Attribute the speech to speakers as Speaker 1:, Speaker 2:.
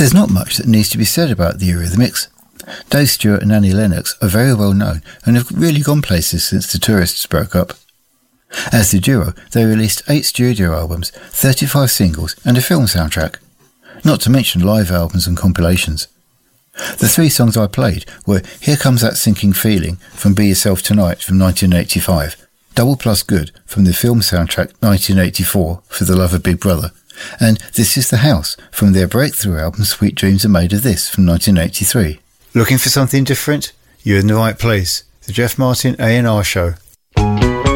Speaker 1: There's not much that needs to be said about the Eurythmics. Dave Stewart and Annie Lennox are very well known and have really gone places since the Tourists broke up. As the duo, they released 8 studio albums, 35 singles and a film soundtrack, not to mention live albums and compilations. The 3 songs I played were Here Comes That Sinking Feeling from Be Yourself Tonight from 1985, Double Plus Good from the film soundtrack 1984 For the Love of Big Brother, and This Is the House from their breakthrough album Sweet Dreams Are Made of This from 1983. Looking for something different? You're in the right place. The Jeff Martin A&R Show.